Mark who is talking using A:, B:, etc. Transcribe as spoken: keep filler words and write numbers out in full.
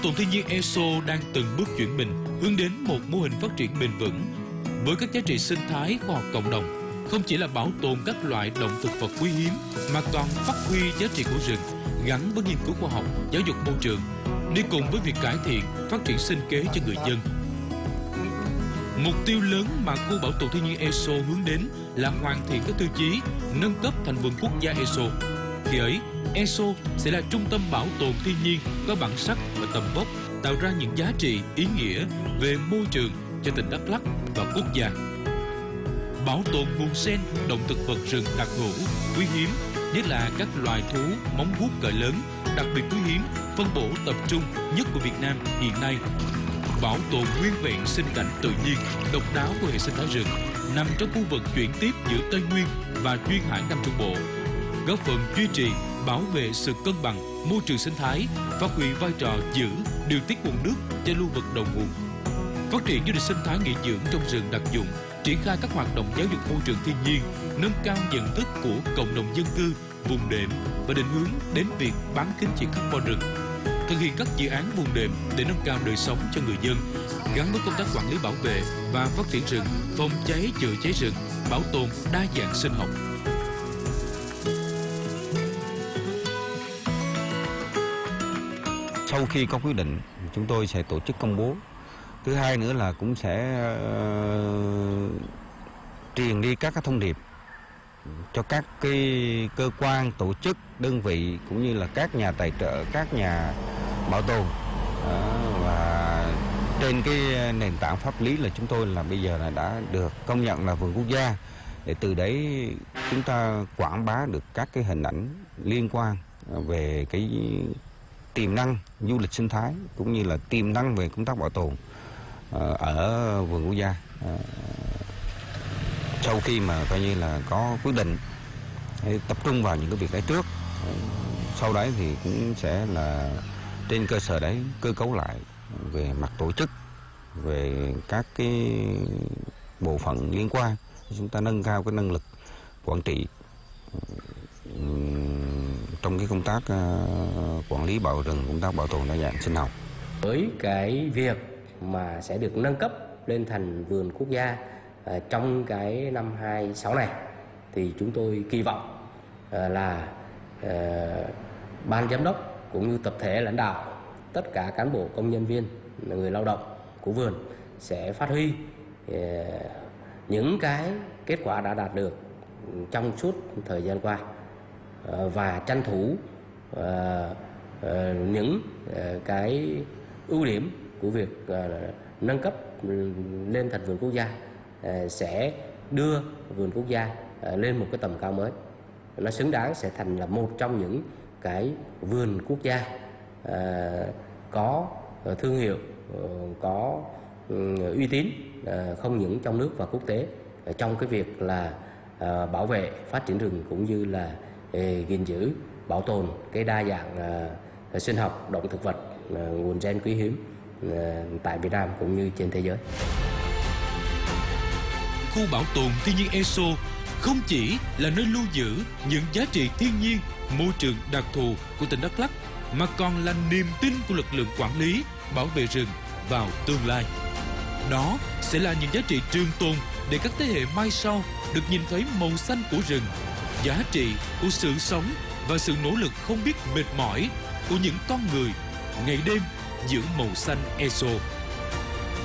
A: tồn thiên nhiên e xê o đang từng bước chuyển mình hướng đến một mô hình phát triển bền vững với các giá trị sinh thái khoa học cộng đồng, không chỉ là bảo tồn các loại động thực vật quý hiếm mà còn phát huy giá trị của rừng gắn với nghiên cứu khoa học, giáo dục môi trường, đi cùng với việc cải thiện, phát triển sinh kế cho người dân. Mục tiêu lớn mà khu bảo tồn thiên nhiên e xê o hướng đến là hoàn thiện các tiêu chí, nâng cấp thành vườn quốc gia e xê o. Khi ấy, e xê o sẽ là trung tâm bảo tồn thiên nhiên có bản sắc và tầm vóc, tạo ra những giá trị ý nghĩa về môi trường cho tỉnh Đắk Lắk và quốc gia. Bảo tồn nguồn sen, động thực vật rừng đặc hữu, quý hiếm, nhất là các loài thú móng vuốt cỡ lớn, đặc biệt quý hiếm, phân bổ tập trung nhất của Việt Nam hiện nay. Bảo tồn nguyên vẹn sinh cảnh tự nhiên, độc đáo của hệ sinh thái rừng nằm trong khu vực chuyển tiếp giữa Tây Nguyên và duyên hải Nam Trung Bộ, góp phần duy trì, bảo vệ sự cân bằng môi trường sinh thái, phát huy vai trò giữ, điều tiết nguồn nước cho lưu vực đầu nguồn. Phát triển du lịch sinh thái nghỉ dưỡng trong rừng đặc dụng, triển khai các hoạt động giáo dục môi trường thiên nhiên, nâng cao nhận thức của cộng đồng dân cư, vùng đệm và định hướng đến việc bán kính chịu carbon rừng. Thực hiện các dự án vùng đệm để nâng cao đời sống cho người dân, gắn với công tác quản lý bảo vệ và phát triển rừng, phòng cháy chữa cháy rừng, bảo tồn đa dạng sinh học.
B: Sau khi có quyết định, chúng tôi sẽ tổ chức công bố. Thứ hai nữa là cũng sẽ uh, truyền đi các cái thông điệp cho các cái cơ quan, tổ chức, đơn vị cũng như là các nhà tài trợ, các nhà bảo tồn. Uh, và trên cái nền tảng pháp lý là chúng tôi là bây giờ là đã được công nhận là vườn quốc gia, để từ đấy chúng ta quảng bá được các cái hình ảnh liên quan về cái tiềm năng du lịch sinh thái cũng như là tiềm năng về công tác bảo tồn ở vườn quốc gia. Sau khi mà coi như là có quyết định tập trung vào những cái việc đấy trước, sau đấy thì cũng sẽ là trên cơ sở đấy cơ cấu lại về mặt tổ chức, về các cái bộ phận liên quan, chúng ta nâng cao cái năng lực quản trị trong cái công tác uh, quản lý bảo rừng, công tác bảo tồn đa dạng sinh học.
C: Với cái việc mà sẽ được nâng cấp lên thành vườn quốc gia uh, trong cái năm hai không sáu này, thì chúng tôi kỳ vọng uh, là uh, ban giám đốc cũng như tập thể lãnh đạo, tất cả cán bộ công nhân viên, người lao động của vườn sẽ phát huy uh, những cái kết quả đã đạt được trong suốt thời gian qua, và tranh thủ uh, uh, những uh, cái ưu điểm của việc uh, nâng cấp lên thành vườn quốc gia uh, sẽ đưa vườn quốc gia uh, lên một cái tầm cao mới. Nó xứng đáng sẽ thành là một trong những cái vườn quốc gia uh, có uh, thương hiệu, uh, có uh, uy tín, uh, không những trong nước và quốc tế uh, trong cái việc là uh, bảo vệ, phát triển rừng cũng như là gìn giữ, bảo tồn cái đa dạng uh, sinh học, động thực vật, uh, nguồn gen quý hiếm uh, tại Việt Nam cũng như trên thế giới.
A: Khu bảo tồn thiên nhiên e xê o không chỉ là nơi lưu giữ những giá trị thiên nhiên, môi trường đặc thù của tỉnh Đắk Lắk, mà còn là niềm tin của lực lượng quản lý, bảo vệ rừng vào tương lai. Đó sẽ là những giá trị trường tồn để các thế hệ mai sau được nhìn thấy màu xanh của rừng, giá trị của sự sống và sự nỗ lực không biết mệt mỏi của những con người ngày đêm giữ màu xanh e xê o.